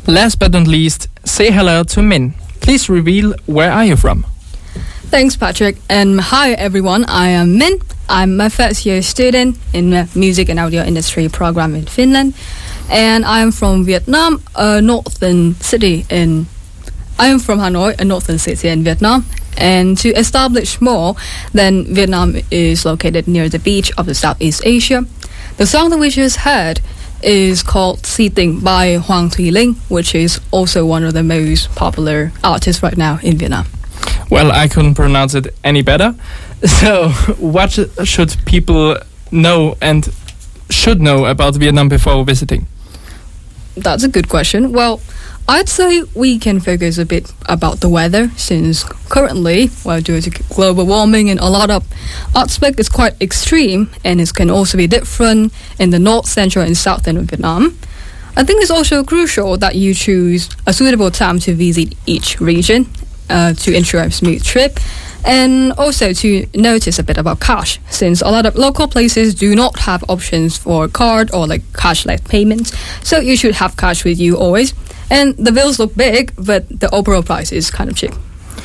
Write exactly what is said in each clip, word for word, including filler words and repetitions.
Last but not least, say hello to Min. Please reveal where are you from? Thanks, Patrick. And hi, everyone. I am Min. I'm a first year student in the music and audio industry program in Finland. And I am from Vietnam, a northern city in... I am from Hanoi, a northern city in Vietnam. And to establish more, then Vietnam is located near the beach of the Southeast Asia. The song that we just heard is called Si Tình by Hoàng Thùy Linh, which is also one of the most popular artists right now in Vietnam. Well, I couldn't pronounce it any better. So, what sh- should people know and should know about Vietnam before visiting? That's a good question. Well, I'd say we can focus a bit about the weather, since currently, well, due to global warming and a lot of aspects, it's quite extreme, and it can also be different in the north, central, and southern of Vietnam. I think it's also crucial that you choose a suitable time to visit each region uh, to ensure a smooth trip, and also to notice a bit about cash, since a lot of local places do not have options for card or like cashless payments, so you should have cash with you always. And the bills look big, but the overall price is kind of cheap.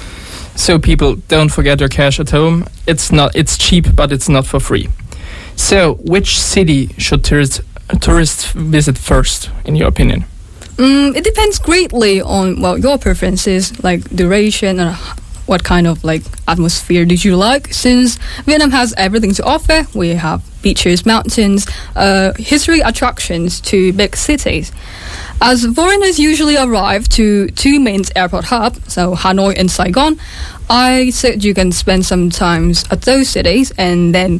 So people, don't forget your cash at home. It's not. It's cheap, but it's not for free. So, which city should tourists tourists visit first, in your opinion? Mm, it depends greatly on well your preferences, like duration and what kind of like atmosphere did you like. Since Vietnam has everything to offer, we have beaches, mountains, uh, history attractions to big cities. As foreigners usually arrive to two main airport hubs, so Hanoi and Saigon, I said you can spend some time at those cities and then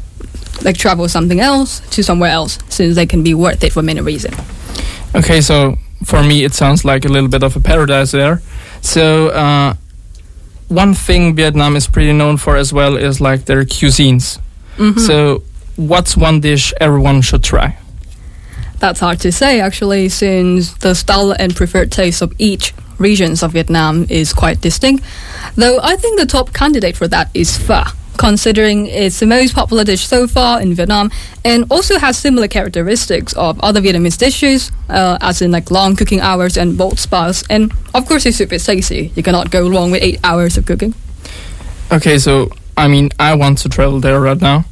like travel something else to somewhere else, since they can be worth it for many reasons. Okay, so for me it sounds like a little bit of a paradise there. So uh, one thing Vietnam is pretty known for as well is like their cuisines. Mm-hmm. So what's one dish everyone should try? That's hard to say, actually, since the style and preferred taste of each regions of Vietnam is quite distinct. Though I think the top candidate for that is pho, considering it's the most popular dish so far in Vietnam, and also has similar characteristics of other Vietnamese dishes, uh, as in like long cooking hours and bold spice. And of course, it's super tasty. You cannot go wrong with eight hours of cooking. Okay, so I mean, I want to travel there right now.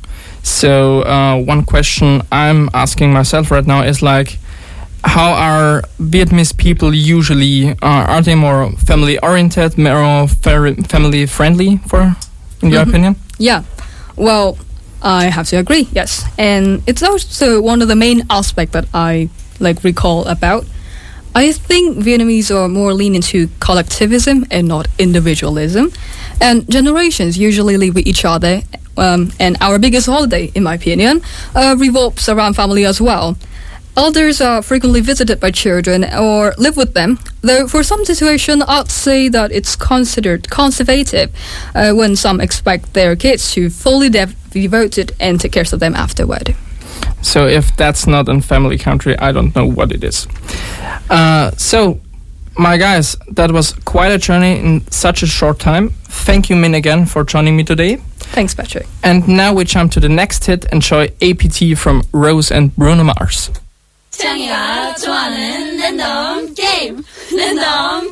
So uh, one question I'm asking myself right now is like, how are Vietnamese people usually? Uh, are they more family oriented, more family friendly? For in your mm-hmm. opinion? Yeah, well, I have to agree. Yes, and it's also one of the main aspects that I like recall about. I think Vietnamese are more lean into collectivism and not individualism, and generations usually live with each other. Um, and our biggest holiday, in my opinion, uh, revolves around family as well. Elders are frequently visited by children or live with them, though for some situations I'd say that it's considered conservative uh, when some expect their kids to fully de- be devoted and take care of them afterward. So if that's not a family country, I don't know what it is. Uh, so, my guys, that was quite a journey in such a short time. Thank you, Min, again for joining me today. Thanks, Patrick. And now we jump to the next hit. Enjoy A P T from Rose and Bruno Mars. 청이가 좋아하는 랜덤 게임 랜덤